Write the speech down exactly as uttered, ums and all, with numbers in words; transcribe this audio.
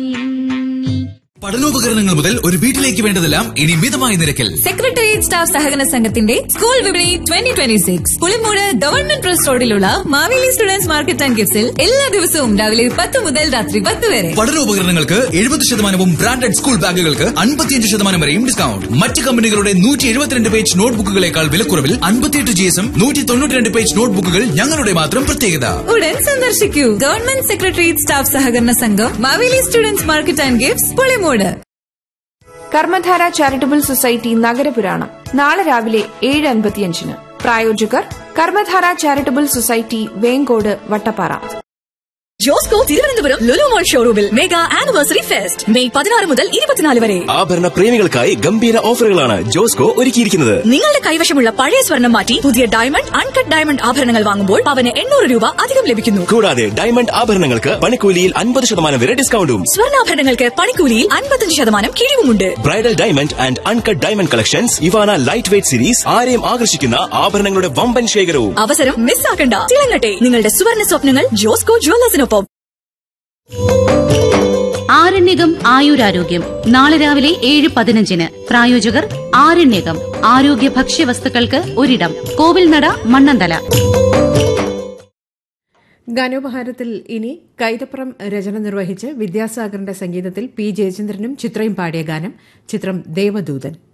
പഠനോപകരണങ്ങൾ മുതൽ ഒരു വീട്ടിലേക്ക് വേണ്ടതെല്ലാം ഇനി മിതമായ നിരക്കിൽ. സെക്രട്ടേറിയറ്റ് സ്റ്റാഫ് സഹകരണ സംഘത്തിന്റെ സ്കൂൾ വിപണി twenty twenty six Pulimoodu government trust റോഡിലുള്ള മാവേലി സ്റ്റുഡൻസ് മാർക്കറ്റ് ആൻഡ് ഗിഫ്റ്റ്സിൽ എല്ലാ ദിവസവും രാവിലെ പത്ത് മുതൽ രാത്രി പത്ത് വരെ. പഠനോപകരണങ്ങൾക്ക് എഴുപത് ശതമാനവും ബ്രാൻഡഡ് സ്കൂൾ ബാഗുകൾക്ക് അൻപത്തിയഞ്ച് ശതമാനം വരെയും ഡിസ്കൗണ്ട്. മറ്റ് കമ്പനികളുടെ നൂറ്റി എഴുപത്തിരണ്ട് പേജ് നോട്ട്ബുക്കുകളേക്കാൾ വിലക്കുറവിൽ അൻപത്തിയെട്ട് ജി എസും നൂറ്റി തൊണ്ണൂറ്റിരണ്ട് പേജ് നോട്ട്ബുക്കുകൾ ഞങ്ങളുടെ മാത്രം പ്രത്യേകത. ഉടൻ സന്ദർശിക്കൂ ഗവൺമെന്റ് സെക്രട്ടേറിയറ്റ് സ്റ്റാഫ് സഹകരണ സംഘം, Maveli students market and gifts, Pulimoodu. Karmadhara charitable society നഗരപുരാണം നാളെ രാവിലെ ഏഴ് അൻപത്തിയഞ്ചിന്. പ്രായോജകർ കർമ്മധാര ചാരിറ്റബിൾ സൊസൈറ്റി, വേങ്കോട്, വട്ടപ്പാറ. ജോസ്കോ തിരുവനന്തപുരം ലുലു മോൾ ഷോറൂമിൽ മെഗാ ആനിവേഴ്സറി ഫെസ്റ്റ് മെയ് പതിനാറ് മുതൽ ഇരുപത്തിനാല് വരെ. ആഭരണ പ്രേമികൾക്കായി ഗംഭീര ഓഫറുകളാണ് ജോസ്കോ ഒരുക്കിയിരിക്കുന്നത്. നിങ്ങളുടെ കൈവശമുള്ള പഴയ സ്വർണം മാറ്റി പുതിയ ഡയമണ്ട്, അൺകട്ട് ഡയമണ്ട് ആഭരണങ്ങൾ വാങ്ങുമ്പോൾ പവന് എണ്ണൂറ് രൂപ അധികം ലഭിക്കുന്നു. കൂടാതെ ഡയമണ്ട് ആഭരണങ്ങൾക്ക് പണിക്കൂലിയിൽ അൻപത് ശതമാനം വരെ ഡിസ്കൗണ്ടും. സ്വർണ്ണാഭരണങ്ങൾക്ക് പണിക്കൂലിയിൽ അൻപത്തഞ്ച് ശതമാനം കിഴിവുമുണ്ട്. Bridal diamond and uncut diamond collections, Ivana light weight series, ആരെയും ആകർഷിക്കുന്ന ആഭരണങ്ങളുടെ വമ്പൻ ശേഖരവും. അവസരം മിസ്സാക്കണ്ട. തിളങ്ങട്ടെ നിങ്ങളുടെ സുവർണ്ണ സ്വപ്നങ്ങൾ ജോസ്കോ ജ്വല്ലേഴ്സിനൊപ്പം. ആരണ്യകം ആയുരാരോഗ്യം നാളെ രാവിലെ ഏഴ് പതിനഞ്ചിന്. പ്രായോജകർ ആരണ്യകം ആരോഗ്യ ഭക്ഷ്യവസ്തുക്കൾക്ക് ഒരിടം, കോവിൽനട, മണ്ണന്തല. ഗാനോപഹാരത്തിൽ ഇനി കൈതപ്രം രചന നിർവഹിച്ച് വിദ്യാസാഗറിന്റെ സംഗീതത്തിൽ പി ജയചന്ദ്രനും ചിത്രയും പാടിയ ഗാനം. ചിത്രം ദേവദൂതൻ.